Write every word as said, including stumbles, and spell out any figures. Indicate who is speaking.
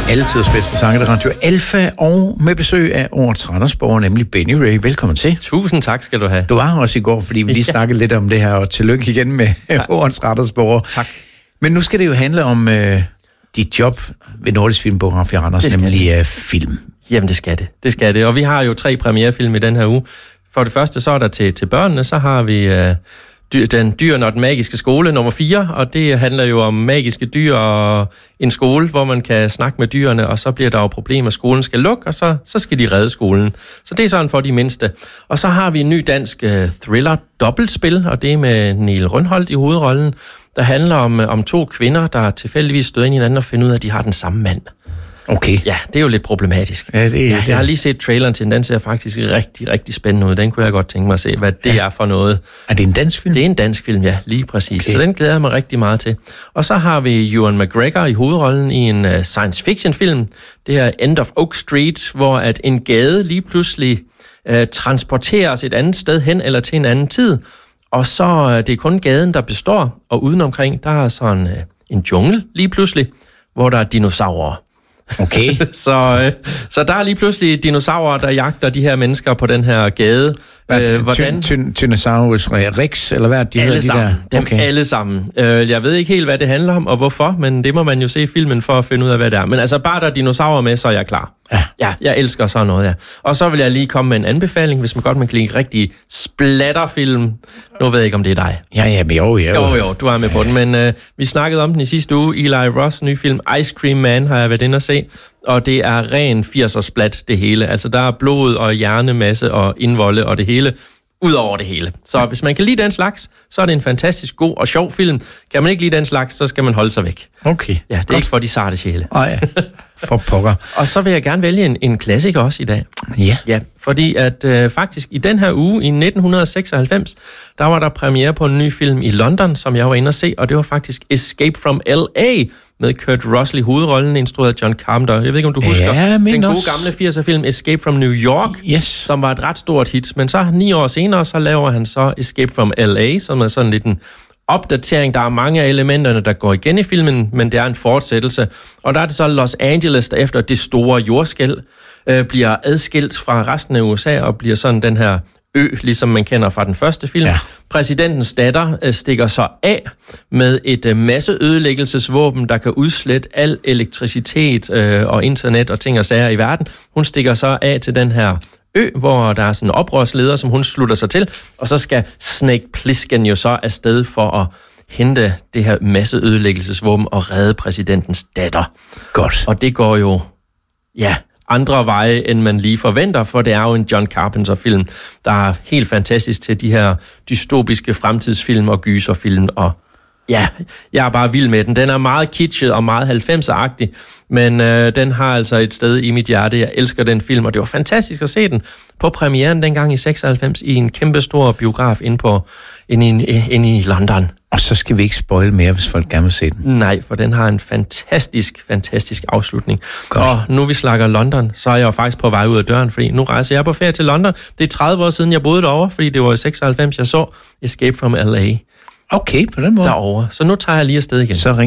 Speaker 1: Altidens bedste sang, det Radio Alfa, og med besøg af årets Randersborger, nemlig Benny Ray. Velkommen til.
Speaker 2: Tusind tak skal du have.
Speaker 1: Du var her også i går, fordi vi lige
Speaker 2: ja.
Speaker 1: snakkede lidt om det her, og tillykke igen med årets Randersborger.
Speaker 2: Tak.
Speaker 1: Men nu skal det jo handle om øh, dit job ved Nordisk Filmbiograf i Randers, nemlig øh, film.
Speaker 2: Jamen det skal det, det skal det. Og vi har jo tre premierefilm i den her uge. For det første, så er der til, til børnene, så har vi øh, dy, Den Dyrene og den Magiske Skole nummer fire, og det handler jo om magiske dyr og en skole, hvor man kan snakke med dyrene, og så bliver der jo problemer, at skolen skal lukke, og så, så skal de redde skolen. Så det er sådan for de mindste. Og så har vi en ny dansk øh, thriller dobbeltspil, og det er med Niel Rønholt i hovedrollen, der handler om, om to kvinder, der tilfældigvis støder ind i hinanden og finder ud af, at de har den samme mand.
Speaker 1: Okay.
Speaker 2: Ja, det er jo lidt problematisk.
Speaker 1: Ja, det er,
Speaker 2: ja, jeg har lige set traileren til den, den ser faktisk rigtig, rigtig spændende ud. Den kunne jeg godt tænke mig at se, hvad det ja. er for noget.
Speaker 1: Er det en dansk film?
Speaker 2: Det er en dansk film, ja, lige præcis.
Speaker 1: Okay.
Speaker 2: Så den glæder jeg mig rigtig meget til. Og så har vi Ewan McGregor i hovedrollen i en uh, science fiction film. Det her End of Oak Street, hvor at en gade lige pludselig uh, transporteres et andet sted hen eller til en anden tid. Og så uh, det er kun gaden, der består, og udenomkring, der er sådan uh, en jungle lige pludselig, hvor der er dinosaurer.
Speaker 1: Okay.
Speaker 2: så, øh, så der er lige pludselig dinosaurer, der jagter de her mennesker på den her gade.
Speaker 1: Øh, hvordan? Tyrannosaurus Rex, eller hvad er de,
Speaker 2: alle
Speaker 1: de
Speaker 2: sammen.
Speaker 1: der?
Speaker 2: Okay. Dem alle sammen. Øh, jeg ved ikke helt, hvad det handler om, og hvorfor, men det må man jo se filmen for at finde ud af, hvad det er. Men altså, bare der er dinosaurer med, så er jeg klar.
Speaker 1: Ja.
Speaker 2: Ja, jeg elsker sådan noget, ja. Og så vil jeg lige komme med en anbefaling, hvis man godt vil lide en rigtig splatterfilm. Nu ved jeg ikke, om det er dig.
Speaker 1: Ja, ja, men jo, jo.
Speaker 2: Jo, jo, du er med ja. på den, men øh, vi snakkede om den i sidste uge. Eli Roths nye film, Ice Cream Man, har jeg været inde og se. Og det er ren firsers splat, det hele. Altså, der er blod og hjernemasse og indvolde og det hele. Ud over det hele. Så hvis man kan lide den slags, så er det en fantastisk god og sjov film. Kan man ikke lide den slags, så skal man holde sig væk.
Speaker 1: Okay.
Speaker 2: Ja, det er
Speaker 1: godt.
Speaker 2: ikke for de sarte sjæle.
Speaker 1: Nej, ja. For pokker.
Speaker 2: Og så vil jeg gerne vælge en, en klassiker også i dag.
Speaker 1: Ja.
Speaker 2: Ja, fordi at øh, faktisk i den her uge, i nitten seksoghalvfems, der var der premiere på en ny film i London, som jeg var inde at se, og det var faktisk Escape from L A, med Kurt Russell i hovedrollen, instrueret af John Carpenter. Jeg ved ikke, om du husker
Speaker 1: ja,
Speaker 2: den gode
Speaker 1: også.
Speaker 2: gamle firser-film Escape from New York,
Speaker 1: yes.
Speaker 2: som var et ret stort hit. Men så ni år senere, så laver han så Escape from L A, som er sådan lidt en opdatering. Der er mange af elementerne, der går igen i filmen, men det er en fortsættelse. Og der er det så Los Angeles, der efter det store jordskælv øh, bliver adskilt fra resten af U S A og bliver sådan den her ø, ligesom man kender fra den første film. Ja. Præsidentens datter øh, stikker så af med et øh, masseødelæggelsesvåben, der kan udslette al elektricitet øh, og internet og ting og sager i verden. Hun stikker så af til den her ø, hvor der er sådan en oprørsleder, som hun slutter sig til, og så skal Snake Plissken jo så afsted for at hente det her masseødelæggelsesvåben og redde præsidentens datter.
Speaker 1: Godt.
Speaker 2: Og det går jo, ja, andre veje, end man lige forventer, for det er jo en John Carpenter-film, der er helt fantastisk til de her dystopiske fremtidsfilm og gyserfilm, og ja, jeg er bare vild med den. Den er meget kitschet og meget halvfemser-agtig, men øh, den har altså et sted i mit hjerte. Jeg elsker den film, og det var fantastisk at se den på premieren dengang i seksoghalvfems i en kæmpestor biograf inde, på, inde, i, inde i London.
Speaker 1: Og så skal vi ikke spoil mere, hvis folk gerne vil se den.
Speaker 2: Nej, for den har en fantastisk, fantastisk afslutning.
Speaker 1: Godt.
Speaker 2: Og nu vi snakker London, så er jeg jo faktisk på vej ud af døren, fordi nu rejser jeg på ferie til London. Det er tredive år siden, jeg boede derovre, fordi det var i seksoghalvfems, jeg så Escape from L A.
Speaker 1: Okay, på den måde.
Speaker 2: Derovre. Så nu tager jeg lige afsted igen.
Speaker 1: Så ring